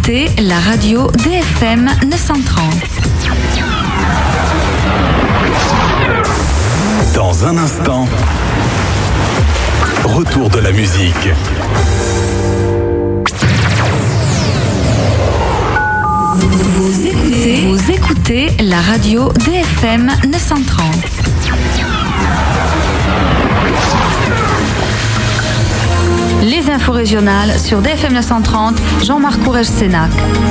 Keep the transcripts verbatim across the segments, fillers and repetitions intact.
écoutez la radio D F M neuf cent trente. Dans un instant, retour de la musique. Vous écoutez, vous écoutez la radio D F M neuf cent trente. Les infos régionales sur D F M neuf cent trente, Jean-Marc Courrèges-Sénac.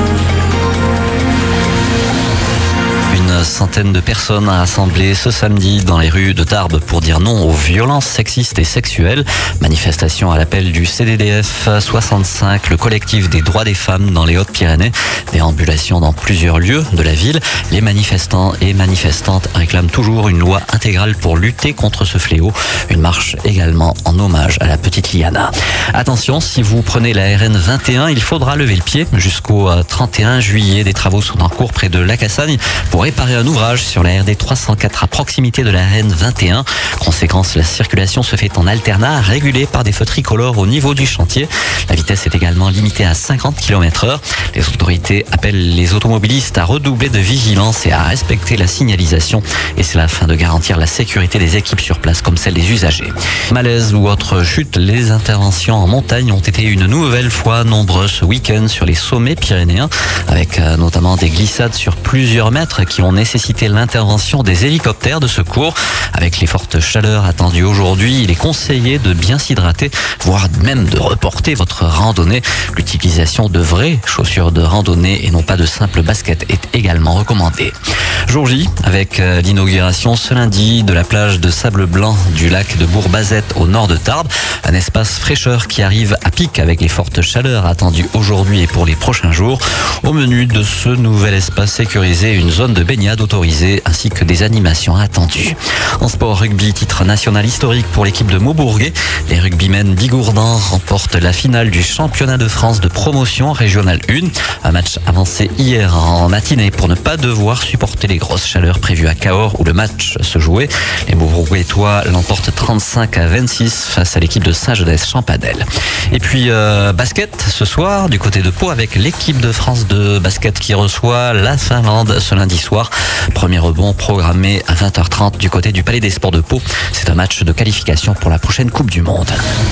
Une centaine de personnes rassemblées ce samedi dans les rues de Tarbes pour dire non aux violences sexistes et sexuelles. Manifestation à l'appel du C D D F soixante-cinq, le collectif des droits des femmes dans les Hautes-Pyrénées. Déambulation dans plusieurs lieux de la ville. Les manifestants et manifestantes réclament toujours une loi intégrale pour lutter contre ce fléau. Une marche également en hommage à la petite Liana. Attention, si vous prenez la R N vingt et un, il faudra lever le pied jusqu'au trente et un juillet. Des travaux sont en cours près de La Cassagne pour réparer un ouvrage sur la R D trois cent quatre à proximité de la R N vingt et un. Conséquence, la circulation se fait en alternat, régulée par des feux tricolores au niveau du chantier. La vitesse est également limitée à cinquante kilomètres heure. Les autorités appellent les automobilistes à redoubler de vigilance et à respecter la signalisation. Et c'est afin de garantir la sécurité des équipes sur place comme celle des usagers. Malaise ou autre chute, les interventions en montagne ont été une nouvelle fois nombreuses ce week-end sur les sommets pyrénéens, avec notamment des glissades sur plusieurs mètres qui ont nécessité l'intervention des hélicoptères de secours. Avec les fortes chaleurs attendues aujourd'hui, il est conseillé de bien s'hydrater, voire même de reporter votre randonnée. L'utilisation de vraies chaussures de randonnée et non pas de simples baskets est également recommandée. Jour J, avec l'inauguration ce lundi de la plage de sable blanc du lac de Bourbazette au nord de Tarbes. Un espace fraîcheur qui arrive à pic avec les fortes chaleurs attendues aujourd'hui et pour les prochains jours. Au menu de ce nouvel espace sécurisé, une zone de baignade autorisée ainsi que des animations attendues. En sport rugby, titre national historique pour l'équipe de Maubourguet. Les rugbymen bigourdans remportent la finale du championnat de France de promotion régionale un. Un match avancé hier en matinée pour ne pas devoir supporter les grosses chaleurs prévues à Cahors où le match se jouait. Les Maubourguetois l'emportent trente-cinq à vingt-six face à l'équipe de Saint-Genès-Champadel. Et puis euh, basket ce soir du côté de Pau avec l'équipe de France de basket qui reçoit la Finlande ce lundi soir. Premier rebond programmé à vingt heures trente du côté du Palais des Sports de Pau. C'est un match de qualification pour la prochaine Coupe du Monde.